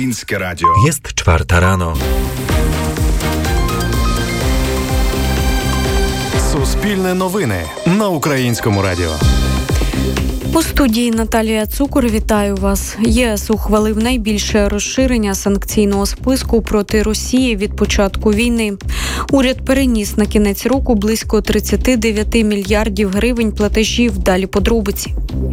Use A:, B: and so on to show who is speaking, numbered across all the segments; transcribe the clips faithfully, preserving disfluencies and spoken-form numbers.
A: Українське радіо.
B: Jest czwarta rano.
C: Суспільне новини на Українському радіо.
D: У студії Наталія Цукор, вітаю вас. ЄС ухвалив найбільше розширення санкційного списку проти Росії від початку війни. Уряд переніс на кінець року близько тридцять дев'ять мільярдів гривень платежів. Далі подробиці.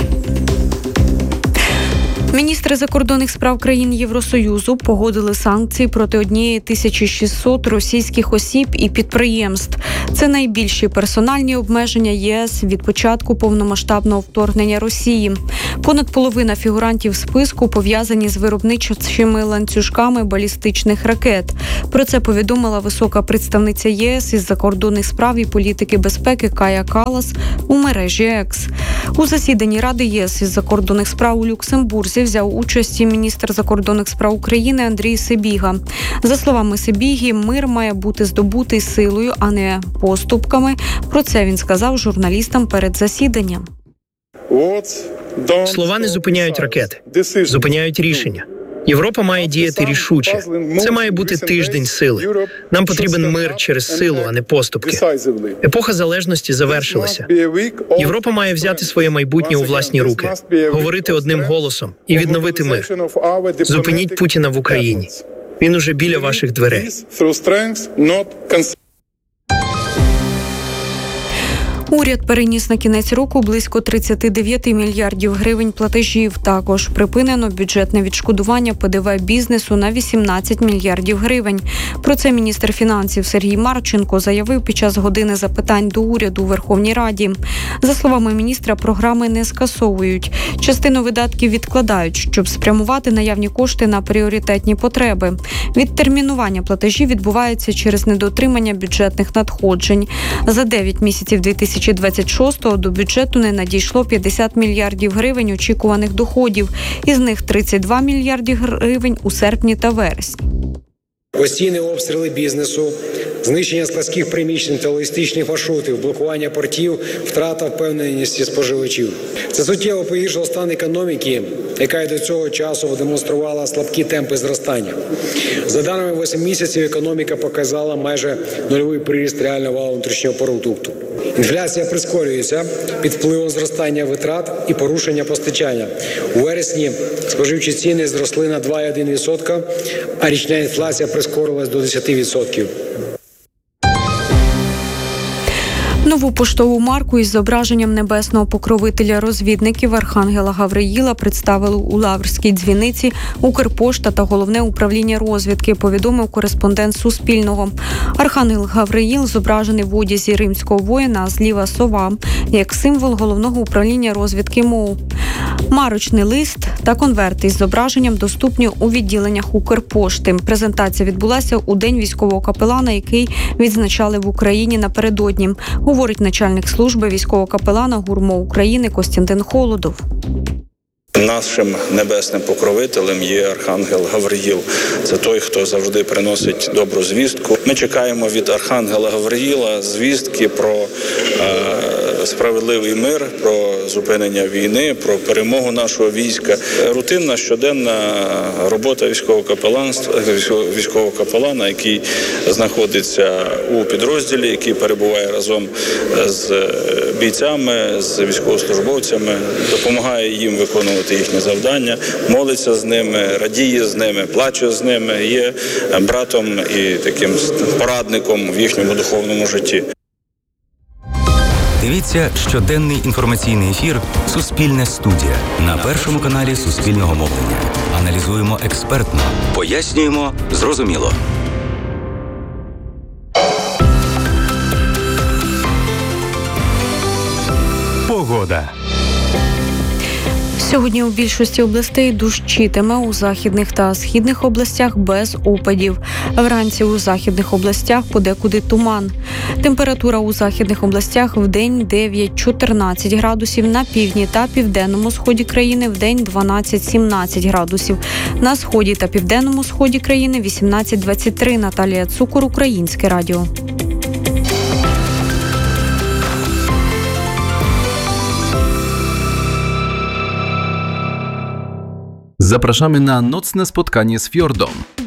D: Міністри закордонних справ країн Євросоюзу погодили санкції проти тисячі шістсот російських осіб і підприємств. Це найбільші персональні обмеження ЄС від початку повномасштабного вторгнення Росії. Понад половина фігурантів списку пов'язані з виробничими ланцюжками балістичних ракет. Про це повідомила висока представниця ЄС із закордонних справ і політики безпеки Кая Каллас у мережі Екс. У засіданні Ради ЄС із закордонних справ у Люксембурзі взяв участь і міністр закордонних справ України Андрій Сибіга. За словами Сибіги, мир має бути здобутий силою, а не поступками. Про це він сказав журналістам перед засіданням.
E: Слова не зупиняють ракети, зупиняють рішення. Європа має діяти рішуче. Це має бути тиждень сили. Нам потрібен мир через силу, а не поступки. Епоха залежності завершилася. Європа має взяти своє майбутнє у власні руки, говорити одним голосом і відновити мир. Зупиніть Путіна в Україні. Він уже біля ваших дверей.
D: Уряд переніс на кінець року близько тридцять дев'ять мільярдів гривень платежів. Також припинено бюджетне відшкодування ПДВ бізнесу на вісімнадцять мільярдів гривень. Про це міністр фінансів Сергій Марченко заявив під час години запитань до уряду у Верховній Раді. За словами міністра, програми не скасовують. Частину видатків відкладають, щоб спрямувати наявні кошти на пріоритетні потреби. Відтермінування платежів відбувається через недоотримання бюджетних надходжень. За дев'ять місяців дві тисячі двадцять шостого до бюджету не надійшло п'ятдесят мільярдів гривень очікуваних доходів. Із них тридцять два мільярдів гривень у серпні та вересні.
F: Постійні обстріли бізнесу, знищення складських приміщень та логістичних маршрутів, блокування портів, втрата впевненості споживачів. Це суттєво погіршило стан економіки, яка й до цього часу демонструвала слабкі темпи зростання. За даними восьми місяців, економіка показала майже нульовий приріст реального валового внутрішнього продукту. Інфляція прискорюється під впливом зростання витрат і порушення постачання. У вересні споживчі ціни зросли на два цілих одна десята відсотка, а річна інфляція прискорилась до десять відсотків.
D: Нову поштову марку із зображенням небесного покровителя розвідників Архангела Гавриїла представили у Лаврській дзвіниці Укрпошта та Головне управління розвідки, повідомив кореспондент Суспільного. Архангел Гавриїл зображений в одязі римського воїна, а зліва сова, як символ Головного управління розвідки МОУ. Марочний лист та конверти із зображенням доступні у відділеннях Укрпошти. Презентація відбулася у День військового капелана, який відзначали в Україні напередодні, говорить начальник служби військового капелана ГУР МО України Костянтин Холодов.
G: Нашим небесним покровителем є Архангел Гавриїл. Це той, хто завжди приносить добру звістку. Ми чекаємо від Архангела Гавриїла звістки про е, справедливий мир, про зупинення війни, про перемогу нашого війська. Рутинна щоденна робота військового капеланства, військового капелана, який знаходиться у підрозділі, який перебуває разом з бійцями, з військовослужбовцями, допомагає їм виконувати їхні завдання, молиться з ними, радіє з ними, плаче з ними, є братом і таким порадником в їхньому духовному житті.
B: Дивіться щоденний інформаційний ефір «Суспільне студія» на Першому каналі Суспільного мовлення. Аналізуємо експертно, пояснюємо зрозуміло.
C: Погода.
D: Сьогодні у більшості областей дощитиме, у західних та східних областях без опадів. Вранці у західних областях подекуди туман. Температура у західних областях вдень дев'ять-чотирнадцять градусів, на півдні та південному сході країни вдень дванадцять-сімнадцять градусів. На сході та південному сході країни вісімнадцять-двадцять три. Наталія Цукор, Українське радіо.
A: Zapraszamy na nocne spotkanie z Fiordą.